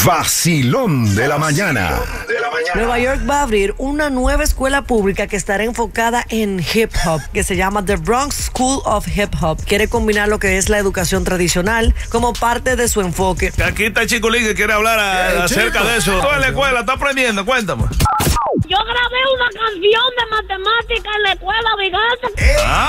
Vacilón de la mañana. Nueva York va a abrir una nueva escuela pública que estará enfocada en hip hop, que se llama The Bronx School of Hip Hop. Quiere combinar lo que es la educación tradicional como parte de su enfoque. Aquí está el Chico Lee que quiere hablar acerca de eso. Tú en la escuela estás aprendiendo, cuéntame. Yo grabé una canción de matemática en la escuela, fíjate.